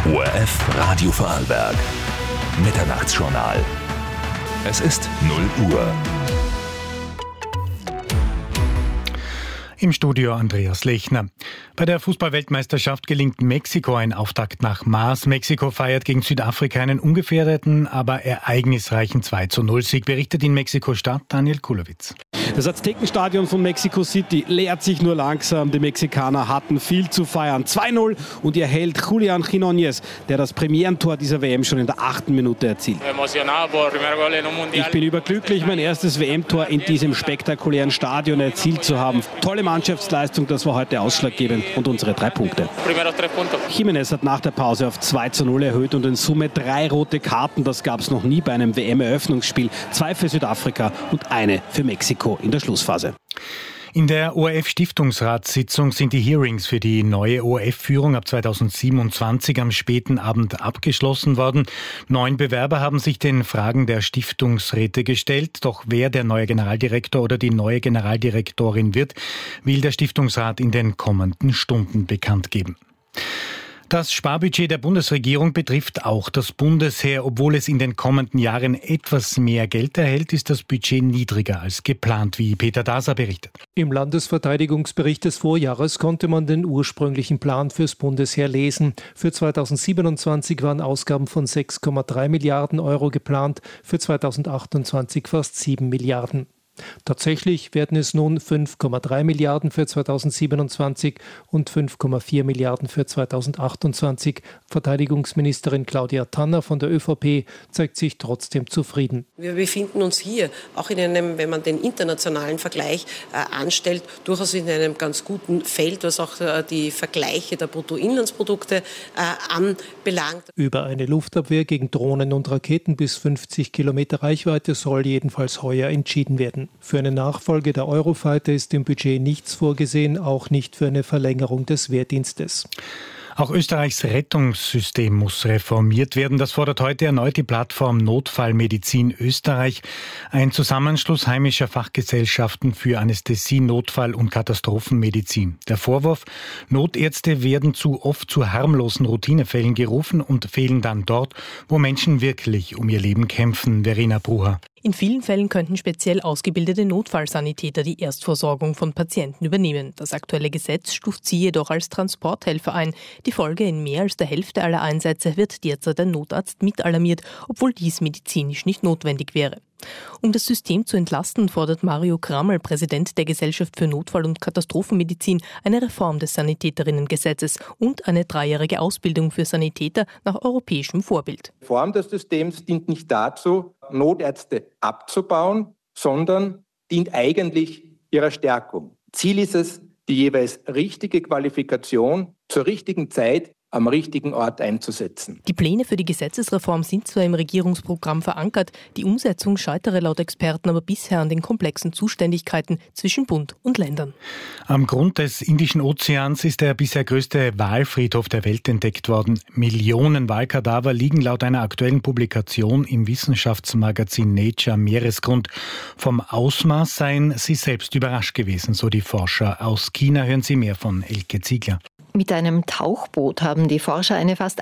ORF Radio Vorarlberg. Mitternachtsjournal. Es ist 0 Uhr. Im Studio Andreas Lechner. Bei der Fußball-Weltmeisterschaft gelingt Mexiko ein Auftakt nach Maß. Mexiko feiert gegen Südafrika einen ungefährdeten, aber ereignisreichen 2:0-Sieg, berichtet in Mexiko-Stadt Daniel Kulowitz. Das Aztekenstadion von Mexico City leert sich nur langsam. Die Mexikaner hatten viel zu feiern. 2:0 und ihr Held Julián Quiñónez, der das Premierentor dieser WM schon in der 8. Minute erzielt. Ich bin überglücklich, mein erstes WM-Tor in diesem spektakulären Stadion erzielt zu haben. Tolle Mannschaftsleistung, das war heute ausschlaggebend und unsere 3 Punkte. Jiménez hat nach der Pause auf 2:0 erhöht und in Summe 3 rote Karten. Das gab es noch nie bei einem WM-Eröffnungsspiel. 2 für Südafrika und 1 für Mexiko in der Schlussphase. In der ORF-Stiftungsratssitzung sind die Hearings für die neue ORF-Führung ab 2027 am späten Abend abgeschlossen worden. 9 Bewerber haben sich den Fragen der Stiftungsräte gestellt. Doch wer der neue Generaldirektor oder die neue Generaldirektorin wird, will der Stiftungsrat in den kommenden Stunden bekannt geben. Das Sparbudget der Bundesregierung betrifft auch das Bundesheer. Obwohl es in den kommenden Jahren etwas mehr Geld erhält, ist das Budget niedriger als geplant, wie Peter Daser berichtet. Im Landesverteidigungsbericht des Vorjahres konnte man den ursprünglichen Plan fürs Bundesheer lesen. Für 2027 waren Ausgaben von 6,3 Milliarden Euro geplant, für 2028 fast 7 Milliarden. Tatsächlich werden es nun 5,3 Milliarden für 2027 und 5,4 Milliarden für 2028. Verteidigungsministerin Claudia Tanner von der ÖVP zeigt sich trotzdem zufrieden. Wir befinden uns hier auch in einem, wenn man den internationalen Vergleich anstellt, durchaus in einem ganz guten Feld, was auch die Vergleiche der Bruttoinlandsprodukte anbelangt. Über eine Luftabwehr gegen Drohnen und Raketen bis 50 Kilometer Reichweite soll jedenfalls heuer entschieden werden. Für eine Nachfolge der Eurofighter ist im Budget nichts vorgesehen, auch nicht für eine Verlängerung des Wehrdienstes. Auch Österreichs Rettungssystem muss reformiert werden. Das fordert heute erneut die Plattform Notfallmedizin Österreich, ein Zusammenschluss heimischer Fachgesellschaften für Anästhesie, Notfall- und Katastrophenmedizin. Der Vorwurf: Notärzte werden zu oft zu harmlosen Routinefällen gerufen und fehlen dann dort, wo Menschen wirklich um ihr Leben kämpfen. Verena Brucher. In vielen Fällen könnten speziell ausgebildete Notfallsanitäter die Erstversorgung von Patienten übernehmen. Das aktuelle Gesetz stuft sie jedoch als Transporthelfer ein. Die Folge: in mehr als der Hälfte aller Einsätze wird derzeit ein Notarzt mitalarmiert, obwohl dies medizinisch nicht notwendig wäre. Um das System zu entlasten, fordert Mario Krammel, Präsident der Gesellschaft für Notfall- und Katastrophenmedizin, eine Reform des Sanitäterinnengesetzes und eine 3-jährige Ausbildung für Sanitäter nach europäischem Vorbild. Die Reform des Systems dient nicht dazu, Notärzte abzubauen, sondern dient eigentlich ihrer Stärkung. Ziel ist es, die jeweils richtige Qualifikation zur richtigen Zeit am richtigen Ort einzusetzen. Die Pläne für die Gesetzesreform sind zwar im Regierungsprogramm verankert, die Umsetzung scheitere laut Experten aber bisher an den komplexen Zuständigkeiten zwischen Bund und Ländern. Am Grund des Indischen Ozeans ist der bisher größte Walfriedhof der Welt entdeckt worden. Millionen Walkadaver liegen laut einer aktuellen Publikation im Wissenschaftsmagazin Nature am Meeresgrund. Vom Ausmaß seien sie selbst überrascht gewesen, so die Forscher. Aus China hören Sie mehr von Elke Ziegler. Mit einem Tauchboot haben die Forscher eine fast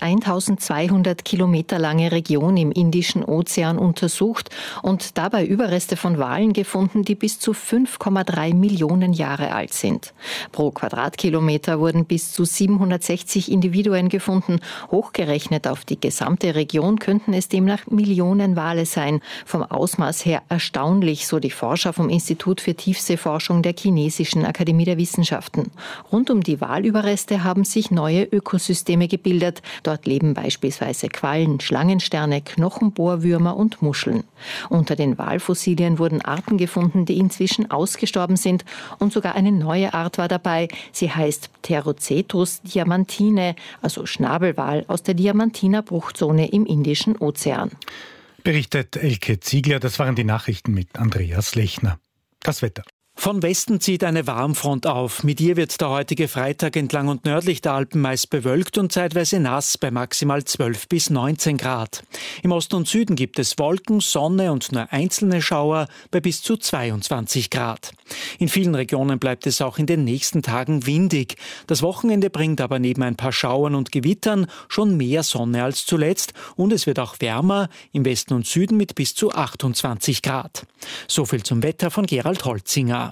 1200 Kilometer lange Region im Indischen Ozean untersucht und dabei Überreste von Walen gefunden, die bis zu 5,3 Millionen Jahre alt sind. Pro Quadratkilometer wurden bis zu 760 Individuen gefunden. Hochgerechnet auf die gesamte Region könnten es demnach Millionen Wale sein. Vom Ausmaß her erstaunlich, so die Forscher vom Institut für Tiefseeforschung der Chinesischen Akademie der Wissenschaften. Rund um die Walüberreste haben sich neue Ökosysteme gebildet. Dort leben beispielsweise Quallen, Schlangensterne, Knochenbohrwürmer und Muscheln. Unter den Walfossilien wurden Arten gefunden, die inzwischen ausgestorben sind, und sogar eine neue Art war dabei. Sie heißt Pterocetus diamantine, also Schnabelwal aus der Diamantina Bruchzone im Indischen Ozean. Berichtet Elke Ziegler. Das waren die Nachrichten mit Andreas Lechner. Das Wetter. Von Westen zieht eine Warmfront auf. Mit ihr wird der heutige Freitag entlang und nördlich der Alpen meist bewölkt und zeitweise nass bei maximal 12 bis 19 Grad. Im Osten und Süden gibt es Wolken, Sonne und nur einzelne Schauer bei bis zu 22 Grad. In vielen Regionen bleibt es auch in den nächsten Tagen windig. Das Wochenende bringt aber neben ein paar Schauern und Gewittern schon mehr Sonne als zuletzt und es wird auch wärmer, im Westen und Süden mit bis zu 28 Grad. So viel zum Wetter von Gerald Holzinger.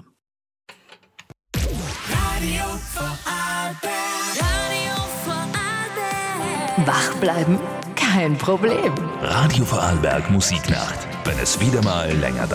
Wach bleiben? Kein Problem. Radio Vorarlberg Musiknacht. Wenn es wieder mal länger dauert.